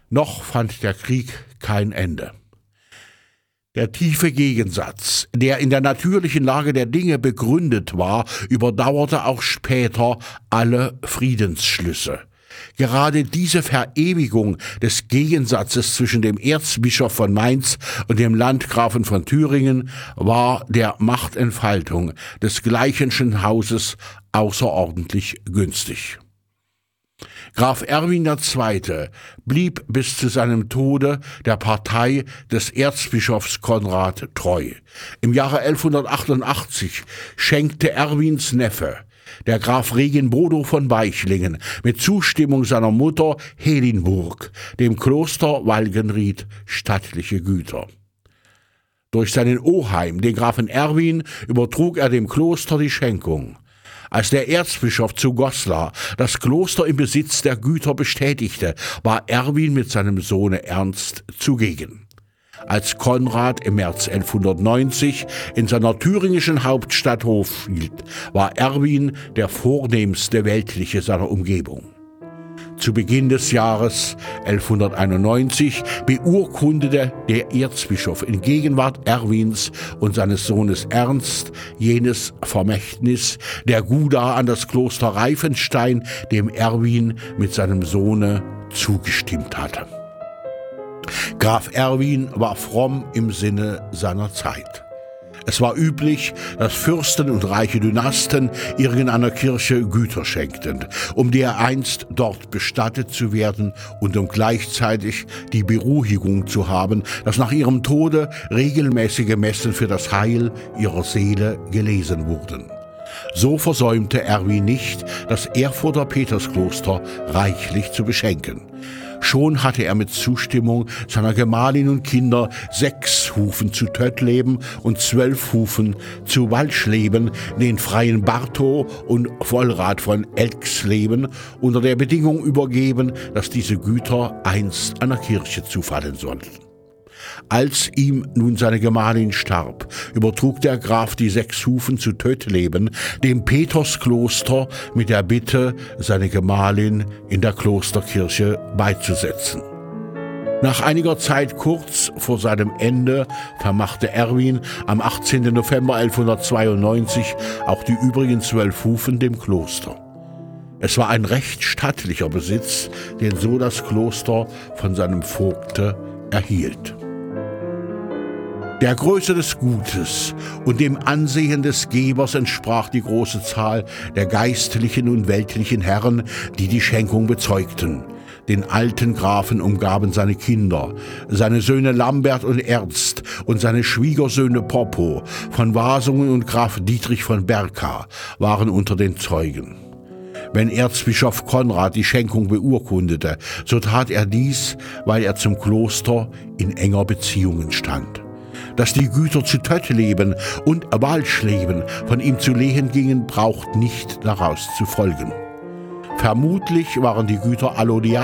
Noch fand der Krieg kein Ende. Der tiefe Gegensatz, der in der natürlichen Lage der Dinge begründet war, überdauerte auch später alle Friedensschlüsse. Gerade diese Verewigung des Gegensatzes zwischen dem Erzbischof von Mainz und dem Landgrafen von Thüringen war der Machtentfaltung des Gleichenschen Hauses außerordentlich günstig. Graf Erwin II. Blieb bis zu seinem Tode der Partei des Erzbischofs Konrad treu. Im Jahre 1188 schenkte Erwins Neffe, der Graf Reginbodo von Weichlingen, mit Zustimmung seiner Mutter Helinburg, dem Kloster Walgenried stattliche Güter. Durch seinen Oheim, den Grafen Erwin, übertrug er dem Kloster die Schenkung. Als der Erzbischof zu Goslar das Kloster im Besitz der Güter bestätigte, war Erwin mit seinem Sohne Ernst zugegen. Als Konrad im März 1190 in seiner thüringischen Hauptstadt Hof hielt, war Erwin der vornehmste Weltliche seiner Umgebung. Zu Beginn des Jahres 1191 beurkundete der Erzbischof in Gegenwart Erwins und seines Sohnes Ernst jenes Vermächtnis der Guda an das Kloster Reifenstein, dem Erwin mit seinem Sohne zugestimmt hatte. Graf Erwin war fromm im Sinne seiner Zeit. Es war üblich, dass Fürsten und reiche Dynasten irgendeiner Kirche Güter schenkten, um dereinst dort bestattet zu werden und um gleichzeitig die Beruhigung zu haben, dass nach ihrem Tode regelmäßige Messen für das Heil ihrer Seele gelesen wurden. So versäumte Erwin nicht, das Erfurter Peterskloster reichlich zu beschenken. Schon hatte er mit Zustimmung seiner Gemahlin und Kinder 6 Hufen zu Töttleben und 12 Hufen zu Walschleben, den freien Bartow und Vollrath von Elxleben, unter der Bedingung übergeben, dass diese Güter einst einer Kirche zufallen sollten. Als ihm nun seine Gemahlin starb, übertrug der Graf die 6 Hufen zu Töttleben dem Peterskloster mit der Bitte, seine Gemahlin in der Klosterkirche beizusetzen. Nach einiger Zeit kurz vor seinem Ende vermachte Erwin am 18. November 1192 auch die übrigen 12 Hufen dem Kloster. Es war ein recht stattlicher Besitz, den so das Kloster von seinem Vogte erhielt. Der Größe des Gutes und dem Ansehen des Gebers entsprach die große Zahl der geistlichen und weltlichen Herren, die die Schenkung bezeugten. Den alten Grafen umgaben seine Kinder, seine Söhne Lambert und Ernst und seine Schwiegersöhne Poppo von Wasungen und Graf Dietrich von Berka waren unter den Zeugen. Wenn Erzbischof Konrad die Schenkung beurkundete, so tat er dies, weil er zum Kloster in enger Beziehungen stand. Dass die Güter zu Töttleben und Walschleben von ihm zu Lehen gingen, braucht nicht daraus zu folgen. Vermutlich waren die Güter allodial